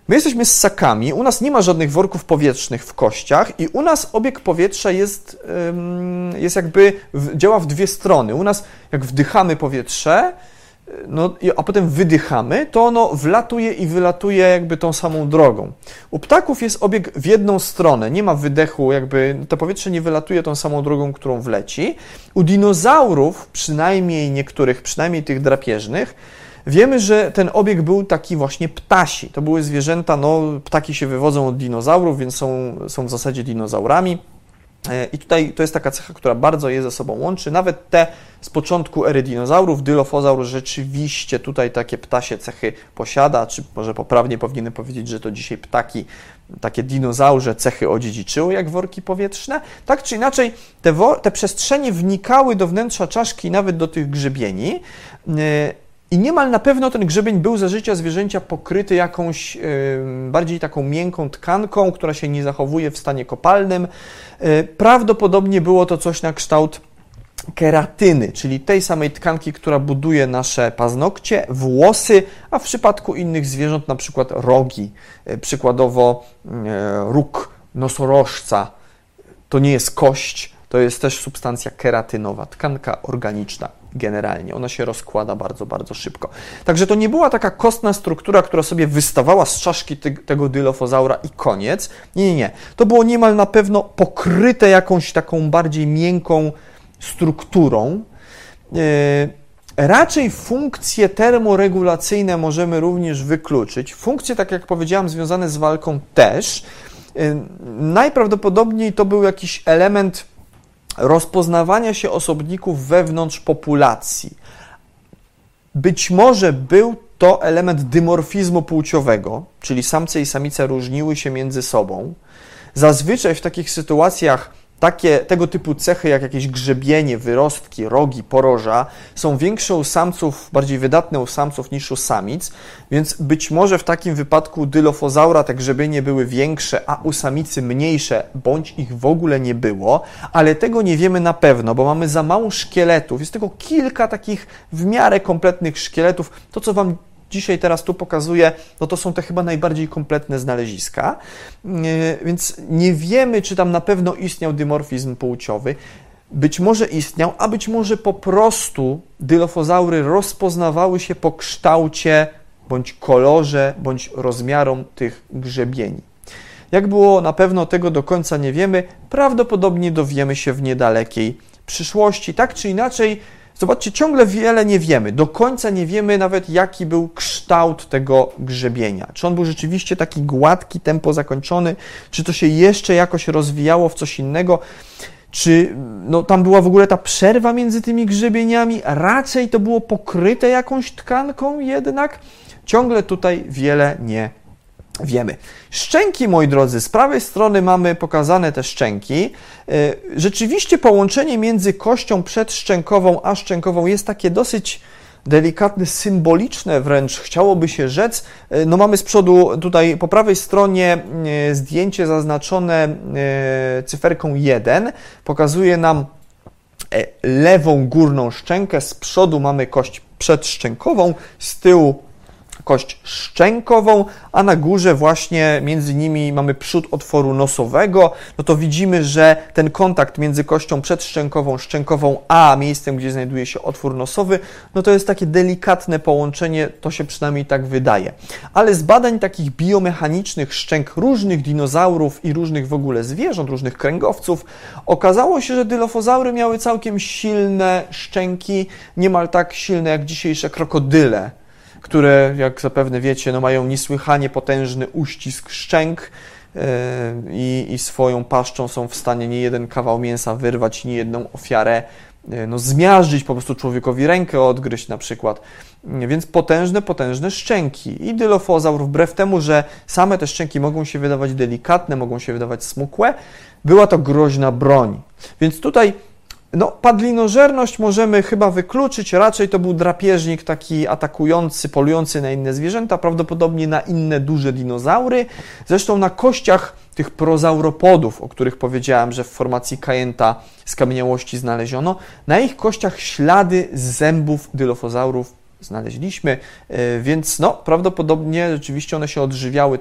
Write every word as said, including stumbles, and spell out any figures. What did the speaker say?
My jesteśmy ssakami, u nas nie ma żadnych worków powietrznych w kościach i u nas obieg powietrza jest, jest jakby, działa w dwie strony. U nas jak wdychamy powietrze, no, a potem wydychamy, to ono wlatuje i wylatuje jakby tą samą drogą. U ptaków jest obieg w jedną stronę, nie ma wydechu, jakby to powietrze nie wylatuje tą samą drogą, którą wleci. U dinozaurów, przynajmniej niektórych, przynajmniej tych drapieżnych, wiemy, że ten obieg był taki właśnie ptasi. To były zwierzęta, no ptaki się wywodzą od dinozaurów, więc są, są w zasadzie dinozaurami. I tutaj to jest taka cecha, która bardzo je ze sobą łączy. Nawet te z początku ery dinozaurów, Dilophosaur rzeczywiście tutaj takie ptasie cechy posiada, czy może poprawnie powinienem powiedzieć, że to dzisiaj ptaki, takie dinozaurze cechy odziedziczyły jak worki powietrzne. Tak czy inaczej, te, te przestrzenie wnikały do wnętrza czaszki, nawet do tych grzebieni. I niemal na pewno ten grzebień był za życia zwierzęcia pokryty jakąś yy, bardziej taką miękką tkanką, która się nie zachowuje w stanie kopalnym. Yy, prawdopodobnie było to coś na kształt keratyny, czyli tej samej tkanki, która buduje nasze paznokcie, włosy, a w przypadku innych zwierząt na przykład rogi. Yy, przykładowo yy, róg nosorożca to nie jest kość, to jest też substancja keratynowa, tkanka organiczna. Generalnie. Ona się rozkłada bardzo, bardzo szybko. Także to nie była taka kostna struktura, która sobie wystawała z czaszki ty tego Dilophosaura i koniec. Nie, nie, nie. To było niemal na pewno pokryte jakąś taką bardziej miękką strukturą. Yy, raczej funkcje termoregulacyjne możemy również wykluczyć. Funkcje, tak jak powiedziałem, związane z walką też. Yy, najprawdopodobniej to był jakiś element rozpoznawania się osobników wewnątrz populacji. Być może był to element dymorfizmu płciowego, czyli samce i samice różniły się między sobą. Zazwyczaj w takich sytuacjach takie, tego typu cechy jak jakieś grzebienie, wyrostki, rogi, poroża są większe u samców, bardziej wydatne u samców niż u samic, więc być może w takim wypadku Dilophosaura te grzebienie były większe, a u samicy mniejsze, bądź ich w ogóle nie było, ale tego nie wiemy na pewno, bo mamy za mało szkieletów, jest tylko kilka takich w miarę kompletnych szkieletów. To, co Wam dzisiaj teraz tu pokazuję, no to są te chyba najbardziej kompletne znaleziska, więc nie wiemy, czy tam na pewno istniał dymorfizm płciowy. Być może istniał, a być może po prostu Dilophosaury rozpoznawały się po kształcie, bądź kolorze, bądź rozmiarom tych grzebieni. Jak było, na pewno tego do końca nie wiemy, prawdopodobnie dowiemy się w niedalekiej przyszłości. Tak czy inaczej, zobaczcie, ciągle wiele nie wiemy. Do końca nie wiemy nawet, jaki był kształt tego grzebienia. Czy on był rzeczywiście taki gładki, tempo zakończony, czy to się jeszcze jakoś rozwijało w coś innego, czy no, tam była w ogóle ta przerwa między tymi grzebieniami, raczej to było pokryte jakąś tkanką jednak. Ciągle tutaj wiele nie wiemy. Szczęki, moi drodzy, z prawej strony mamy pokazane te szczęki. Rzeczywiście połączenie między kością przedszczękową a szczękową jest takie dosyć delikatne, symboliczne wręcz, chciałoby się rzec. No mamy z przodu tutaj po prawej stronie zdjęcie zaznaczone cyferką jeden. Pokazuje nam lewą górną szczękę, z przodu mamy kość przedszczękową, z tyłu kość szczękową, a na górze właśnie między nimi mamy przód otworu nosowego, no to widzimy, że ten kontakt między kością przedszczękową, szczękową, a miejscem, gdzie znajduje się otwór nosowy, no to jest takie delikatne połączenie, to się przynajmniej tak wydaje. Ale z badań takich biomechanicznych szczęk różnych dinozaurów i różnych w ogóle zwierząt, różnych kręgowców, okazało się, że Dilophosaury miały całkiem silne szczęki, niemal tak silne jak dzisiejsze krokodyle, które, jak zapewne wiecie, no mają niesłychanie potężny uścisk szczęk yy, i, i swoją paszczą są w stanie nie jeden kawał mięsa wyrwać, nie jedną ofiarę yy, no, zmiażdżyć, po prostu człowiekowi rękę odgryźć na przykład. Yy, więc potężne, potężne szczęki. I Dilophosaur, wbrew temu, że same te szczęki mogą się wydawać delikatne, mogą się wydawać smukłe, była to groźna broń. Więc tutaj no, padlinożerność możemy chyba wykluczyć, raczej to był drapieżnik taki atakujący, polujący na inne zwierzęta, prawdopodobnie na inne duże dinozaury. Zresztą na kościach tych prozauropodów, o których powiedziałem, że w formacji Kayenta skamieniałości znaleziono, na ich kościach ślady zębów Dilophosaurów znaleźliśmy, więc no, prawdopodobnie rzeczywiście one się odżywiały